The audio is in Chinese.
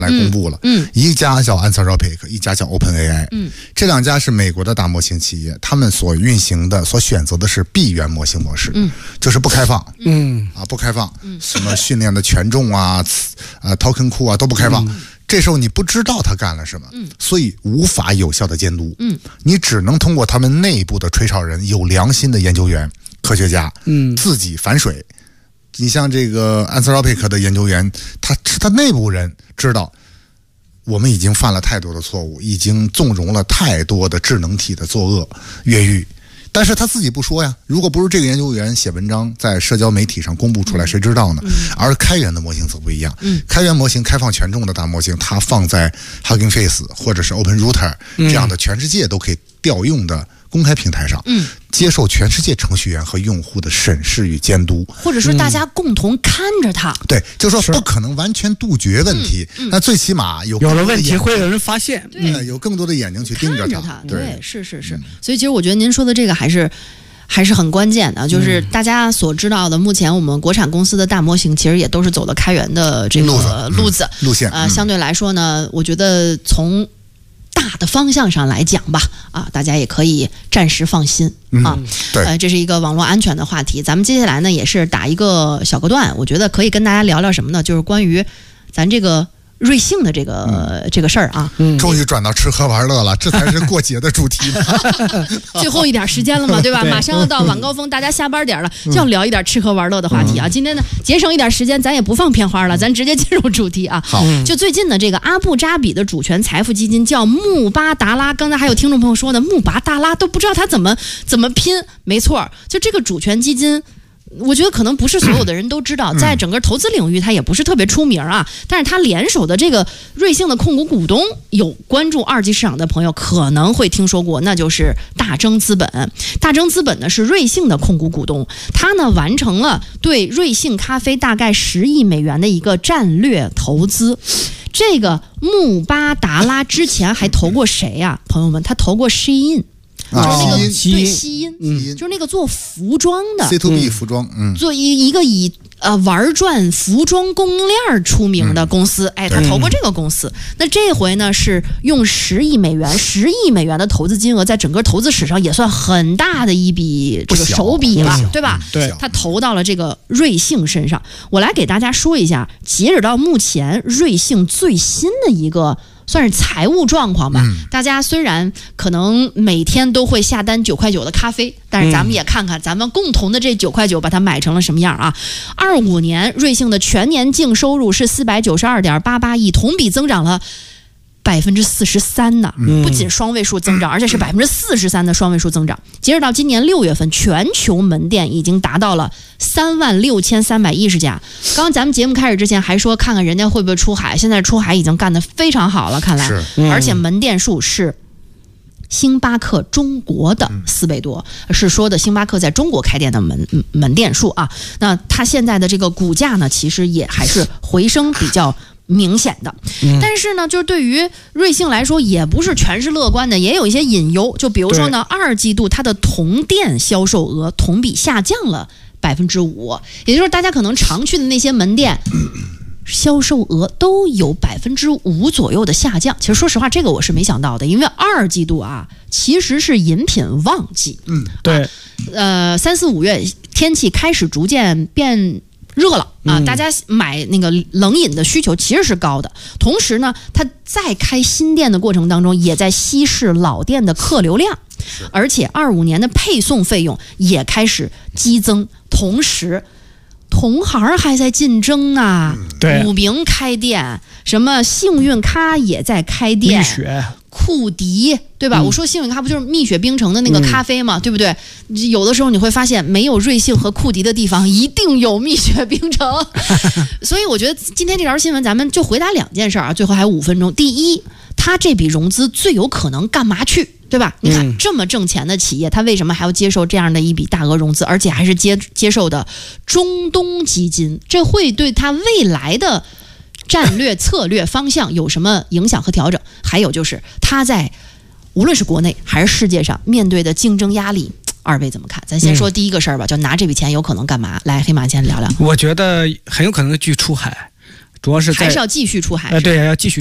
来公布了，一家叫 Anthropic， 一家叫 OpenAI，这两家是美国的大模型企业，他们所运行的、所选择的是闭源模型模式，就是不开放，不开放，什么训练的权重啊、token 库啊都不开放。这时候你不知道他干了什么，所以无法有效的监督，你只能通过他们内部的吹哨人、有良心的研究员、科学家，自己反水。你像这个 Anthropic 的研究员，他内部人知道，我们已经犯了太多的错误，已经纵容了太多的智能体的作恶越狱。但是他自己不说呀，如果不是这个研究员写文章在社交媒体上公布出来，谁知道呢？而开源的模型则不一样，开源模型开放权重的大模型，它放在 Hugging Face 或者是 OpenRouter 这样的全世界都可以调用的公开平台上，接受全世界程序员和用户的审视与监督， 或者说大家共同看着它。 对，就是说不可能完全杜绝问题，那最起码有了问题会有人发现， 有更多的眼睛去盯着它。 对，是。所以其实我觉得您说的这个还是很关键的，就是大家所知道的，目前我们国产公司的大模型其实也都是走的开源的这个路线。 相对来说呢，我觉得从大的方向上来讲吧，大家也可以暂时放心啊。 对， 这是一个网络安全的话题。咱们接下来呢，也是打一个小个段，我觉得可以跟大家聊聊什么呢？就是关于咱这个瑞幸的这个事儿啊。 终于转到吃喝玩乐了，这才是过节的主题。 最后一点时间了嘛，对吧？马上要到晚高峰，大家下班点了，就要聊一点吃喝玩乐的话题啊。今天呢，节省一点时间，咱也不放片花了，咱直接进入主题啊。 好， 就最近的这个阿布扎比的主权财富基金叫穆巴达拉，刚才还有听众朋友说呢，穆巴达拉都不知道他怎么拼，没错，就这个主权基金。我觉得可能不是所有的人都知道，在整个投资领域它也不是特别出名啊，但是它联手的这个瑞幸的控股股东，有关注二级市场的朋友可能会听说过，那就是大征资本。大征资本呢是瑞幸的控股股东，它呢完成了对瑞幸咖啡大概10亿美元的一个战略投资。这个穆巴达拉之前还投过谁呀？朋友们，他投过 Shein。就是那个西音，就是那个做服装的 C2B 服装， 做一个以玩转服装供应链出名的公司，他投过这个公司。那这回呢是用10亿美元的投资金额，在整个投资史上也算很大的一笔这个手笔了，对吧？ 对， 他投到了这个瑞幸身上。我来给大家说一下，截止到目前瑞幸最新的一个算是财务状况吧。大家虽然可能每天都会下单9.9块的咖啡，但是咱们也看看咱们共同的这9.9块把它买成了什么样啊！25年瑞幸的全年净收入是492.88亿，同比增长了43%呢，不仅双位数增长，而且是43%的双位数增长。截止到今年6月份，全球门店已经达到了36310家。刚刚咱们节目开始之前还说看看人家会不会出海，现在出海已经干得非常好了，看来，而且门店数是星巴克中国的4倍多，是说的星巴克在中国开店的门店数啊。那它现在的这个股价呢，其实也还是回升比较明显的，但是呢，就是对于瑞幸来说，也不是全是乐观的，也有一些隐忧。就比如说呢，2季度它的同店销售额同比下降了5%，也就是大家可能常去的那些门店。销售额都有5%左右的下降。其实说实话，这个我是没想到的，因为2季度啊，其实是饮品旺季。 对。 3、4、5月天气开始逐渐变热了啊，大家买那个冷饮的需求其实是高的。同时呢，它在开新店的过程当中，也在稀释老店的客流量，而且25年的配送费用也开始激增。同时，同行还在竞争呢，古茗开店，什么幸运咖也在开店，库迪，对吧？我说幸运咖不就是蜜雪冰城的那个咖啡嘛，对不对？有的时候你会发现，没有瑞幸和库迪的地方，一定有蜜雪冰城。所以我觉得今天这条新闻，咱们就回答2件事啊，最后还有5分钟。第一，他这笔融资最有可能干嘛去？对吧？你看这么挣钱的企业，他为什么还要接受这样的一笔大额融资，而且还是接受的中东基金？这会对他未来的战略策略方向有什么影响和调整？还有就是他在无论是国内还是世界上面对的竞争压力，二位怎么看？咱先说第一个事儿吧，就拿这笔钱有可能干嘛？来，黑马先聊聊。 我觉得很有可能去出海。 主要是还是要继续出海， 对，要继续